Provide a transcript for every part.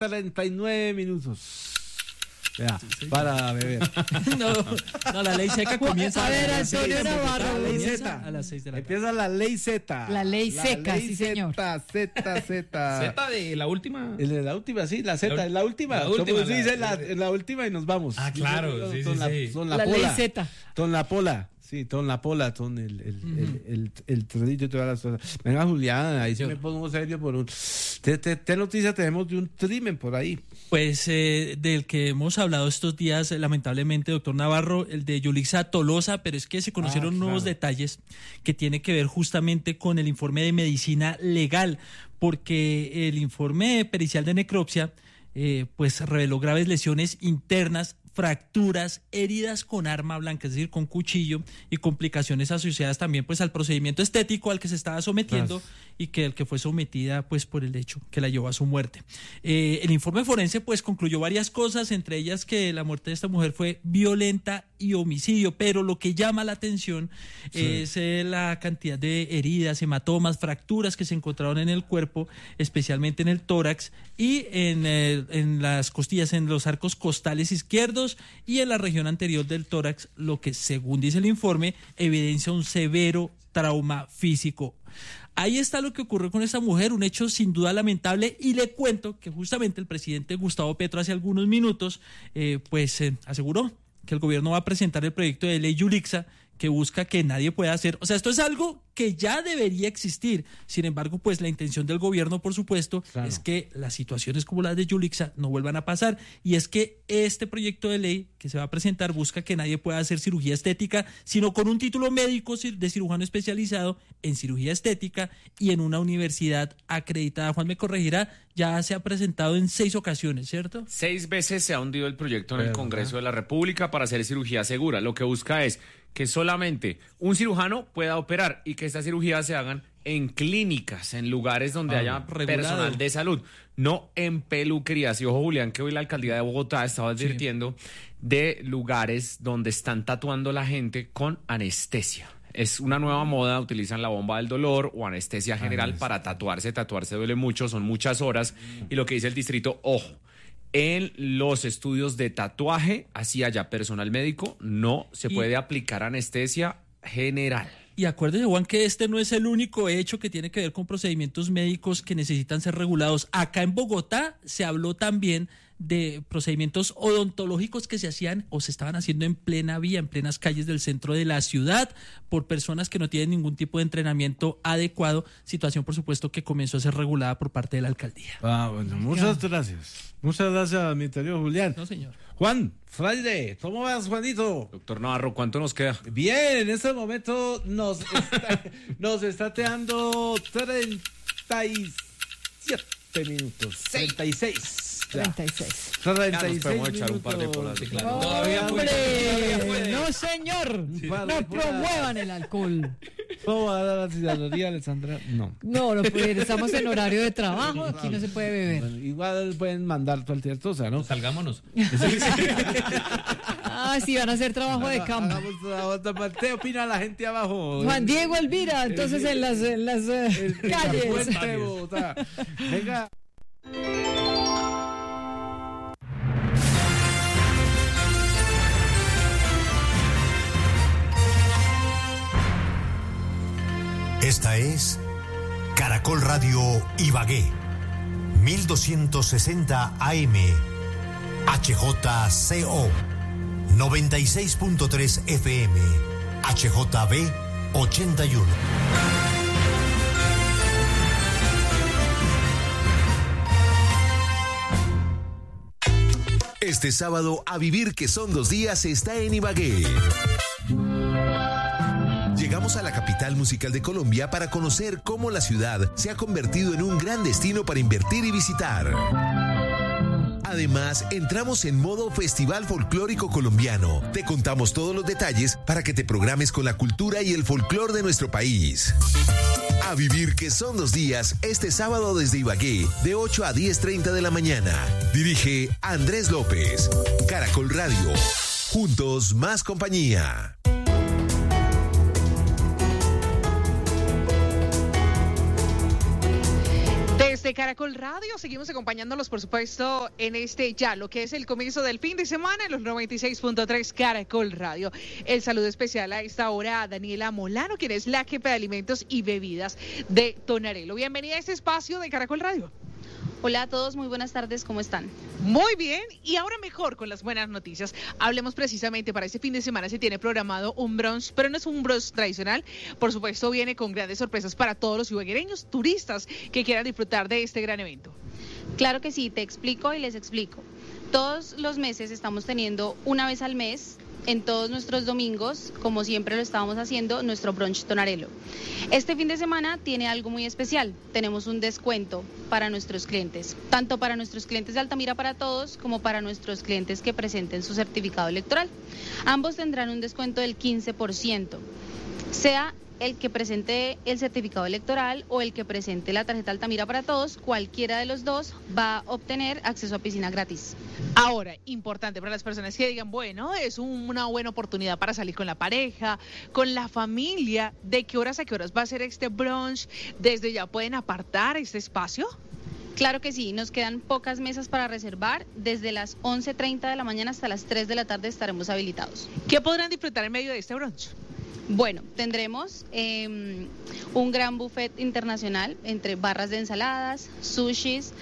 39 minutos. Ya, sí. Para beber. No, la ley seca comienza a ver, Antonio Navarro. La ley Z. A las 6 de la tarde. Empieza la ley Z. La ley seca, ley sí, Z, señor. Z. Z de la última. La última, sí, la Z, es la última. La última, Como se dice la última y nos vamos. Ah, claro, sí. Son la ley Z. Son la pola. Sí, son la pola, son el tradito y todas las cosas. Venga, Julián, ahí sí me pongo serio por un... ¿Qué noticia tenemos de un crimen por ahí? Pues del que hemos hablado estos días, lamentablemente, doctor Navarro, el de Yulixa Tolosa, pero es que se conocieron nuevos detalles que tienen que ver justamente con el informe de medicina legal, porque el informe pericial de necropsia pues reveló graves lesiones internas, fracturas, heridas con arma blanca, es decir, con cuchillo, y complicaciones asociadas también pues al procedimiento estético al que se estaba sometiendo y que el que fue sometida pues por el hecho que la llevó a su muerte. El informe forense pues concluyó varias cosas, entre ellas que la muerte de esta mujer fue violenta y homicidio, pero lo que llama la atención es la cantidad de heridas, hematomas, fracturas que se encontraron en el cuerpo, especialmente en el tórax y en las costillas, en los arcos costales izquierdos y en la región anterior del tórax, lo que, según dice el informe, evidencia un severo trauma físico. Ahí está lo que ocurrió con esta mujer, un hecho sin duda lamentable, y le cuento que justamente el presidente Gustavo Petro hace algunos minutos aseguró que el gobierno va a presentar el proyecto de ley Yulixa que busca que nadie pueda hacer, o sea, esto es algo que ya debería existir. Sin embargo, pues la intención del gobierno, por supuesto, es que las situaciones como las de Yulixa no vuelvan a pasar, y es que este proyecto de ley que se va a presentar busca que nadie pueda hacer cirugía estética, sino con un título médico de cirujano especializado en cirugía estética y en una universidad acreditada. Juan me corregirá, ya se ha presentado en 6 ocasiones, ¿cierto? 6 veces se ha hundido el proyecto en el Congreso de la República para hacer cirugía segura. Lo que busca es que solamente un cirujano pueda operar y que estas cirugías se hagan en clínicas, en lugares donde haya personal de salud, no en peluquerías. Y ojo, Julián, que hoy la alcaldía de Bogotá estaba advirtiendo de lugares donde están tatuando la gente con anestesia. Es una nueva moda, utilizan la bomba del dolor o anestesia general para tatuarse. Tatuarse duele mucho, son muchas horas. Y lo que dice el distrito, ojo, en los estudios de tatuaje, así haya personal médico, no se puede aplicar anestesia general. Y acuérdese, Juan, que este no es el único hecho que tiene que ver con procedimientos médicos que necesitan ser regulados. Acá en Bogotá se habló también de procedimientos odontológicos que se hacían o se estaban haciendo en plena vía, en plenas calles del centro de la ciudad, por personas que no tienen ningún tipo de entrenamiento adecuado, situación, por supuesto, que comenzó a ser regulada por parte de la alcaldía. Bueno, muchas gracias. Muchas gracias, mi querido Julián. No, señor. Juan, Friday, ¿cómo vas, Juanito? Doctor Navarro, ¿cuánto nos queda? Bien, en este momento nos está quedando 37 minutos. 36. 36. 36 podemos echar un par de polas. Claro. Todavía puede. No, señor. No promuevan el alcohol. ¿Cómo va a dar la ciudadanía, Alessandra? No. No puede. Estamos en horario de trabajo. Aquí no se puede beber. Bueno, igual pueden mandar cualquier cosa, ¿no? Salgámonos. Sí, van a hacer trabajo de campo. ¿Qué opina la gente abajo? Juan Diego Elvira, entonces en las calles. Puente, Bogotá. Venga. Esta es Caracol Radio Ibagué, 1260 AM, HJCO, 96.3 FM, HJB 81. Este sábado, A Vivir que son 2 días, está en Ibagué. Llegamos a la capital musical de Colombia para conocer cómo la ciudad se ha convertido en un gran destino para invertir y visitar. Además, entramos en modo Festival Folclórico Colombiano. Te contamos todos los detalles para que te programes con la cultura y el folclor de nuestro país. A Vivir que son 2 días, este sábado desde Ibagué, de 8 a 10:30 de la mañana. Dirige Andrés López. Caracol Radio. Juntos, más compañía. Desde Caracol Radio seguimos acompañándolos, por supuesto, en lo que es el comienzo del fin de semana en los 96.3 Caracol Radio. El saludo especial a esta hora a Daniela Molano, quien es la jefa de alimentos y bebidas de Tonarelo. Bienvenida a este espacio de Caracol Radio. Hola a todos, muy buenas tardes, ¿cómo están? Muy bien, y ahora mejor con las buenas noticias. Hablemos precisamente, para este fin de semana se tiene programado un brunch, pero no es un brunch tradicional. Por supuesto, viene con grandes sorpresas para todos los ibaguereños, turistas que quieran disfrutar de este gran evento. Claro que sí, te explico y les explico. Todos los meses estamos teniendo una vez al mes, en todos nuestros domingos, como siempre lo estábamos haciendo, nuestro brunch Tonarelo. Este fin de semana tiene algo muy especial. Tenemos un descuento para nuestros clientes, tanto para nuestros clientes de Altamira para Todos como para nuestros clientes que presenten su certificado electoral. Ambos tendrán un descuento del 15%, sea el que presente el certificado electoral o el que presente la tarjeta Altamira para Todos. Cualquiera de los dos va a obtener acceso a piscina gratis. Ahora, importante para las personas que digan, bueno, es una buena oportunidad para salir con la pareja, con la familia. ¿De qué horas a qué horas va a ser este brunch? ¿Desde ya pueden apartar este espacio? Claro que sí, nos quedan pocas mesas para reservar. Desde las 11:30 de la mañana hasta las 3 de la tarde estaremos habilitados. ¿Qué podrán disfrutar en medio de este brunch? Bueno, tendremos un gran buffet internacional entre barras de ensaladas, sushis,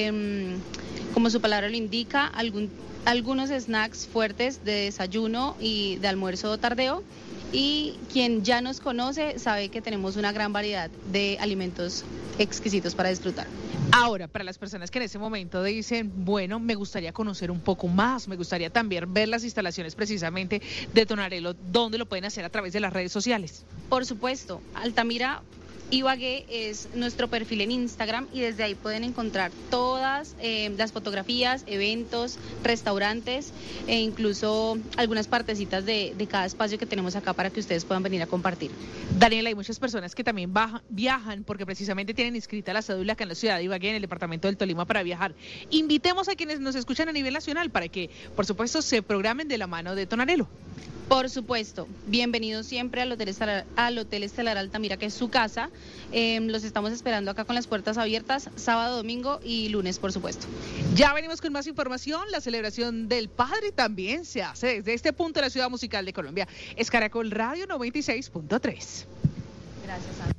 como su palabra lo indica, algunos snacks fuertes de desayuno y de almuerzo tardeo. Y quien ya nos conoce sabe que tenemos una gran variedad de alimentos exquisitos para disfrutar. Ahora, para las personas que en ese momento dicen, bueno, me gustaría conocer un poco más, me gustaría también ver las instalaciones precisamente de Tonarelo, ¿dónde lo pueden hacer? A través de las redes sociales. Por supuesto, Altamira Ibagué es nuestro perfil en Instagram y desde ahí pueden encontrar todas las fotografías, eventos, restaurantes e incluso algunas partecitas de cada espacio que tenemos acá para que ustedes puedan venir a compartir. Daniela, hay muchas personas que también viajan porque precisamente tienen inscrita la cédula acá en la ciudad de Ibagué, en el departamento del Tolima, para viajar. Invitemos a quienes nos escuchan a nivel nacional para que, por supuesto, se programen de la mano de Tonarelo. Por supuesto, bienvenidos siempre al Hotel Estelar Altamira, que es su casa. Los estamos esperando acá con las puertas abiertas, sábado, domingo y lunes, por supuesto. Ya venimos con más información. La celebración del Padre también se hace desde este punto de la ciudad musical de Colombia. Es Caracol Radio 96.3. Gracias, Ana.